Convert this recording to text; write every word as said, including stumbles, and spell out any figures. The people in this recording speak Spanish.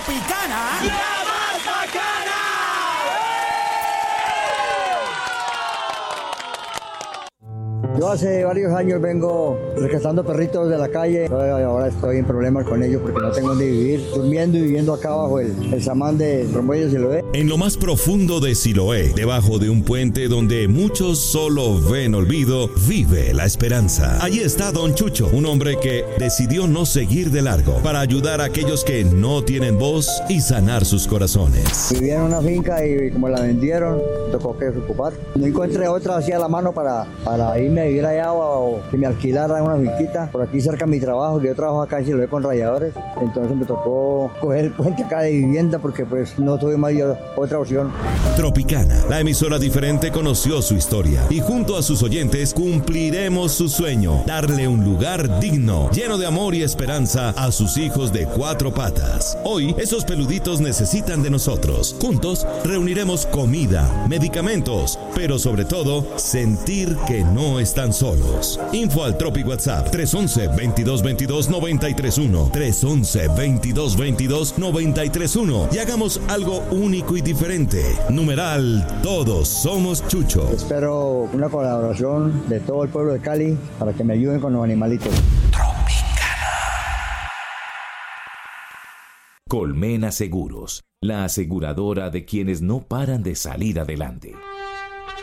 Tropicana, la más bacana. Yo hace varios años vengo rescatando perritos de la calle. Ahora estoy en problemas con ellos porque no tengo dónde vivir. Durmiendo y viviendo acá bajo el, el samán de Romero y Siloé. En lo más profundo de Siloé, debajo de un puente donde muchos solo ven olvido, vive la esperanza. Allí está Don Chucho, un hombre que decidió no seguir de largo para ayudar a aquellos que no tienen voz y sanar sus corazones. Vivía en una finca y como la vendieron, tocó que ocupar. No encontré otra así a la mano para, para irme a vivir allá o que me alquilara una finquita por aquí cerca de mi trabajo, que yo trabajo acá en Siloé con rayadores. Entonces me tocó coger el puente acá de vivienda porque pues no tuve más otra opción. Tropicana, la emisora diferente, conoció su historia y junto a sus oyentes cumpliremos su sueño, darle un lugar digno, lleno de amor y esperanza a sus hijos de cuatro patas. Hoy esos peluditos necesitan de nosotros. Juntos reuniremos comida, medicamentos, pero sobre todo sentir que no están solos. Info al Tropi WhatsApp tres once, veintidós veintidós, noventa y tres uno, tres once, veintidós veintidós, noventa y tres uno y hagamos algo único y diferente. Numeral, todos somos Chucho. Espero una colaboración de todo el pueblo de Cali para que me ayuden con los animalitos. Tropicana. Colmena Seguros, la aseguradora de quienes no paran de salir adelante.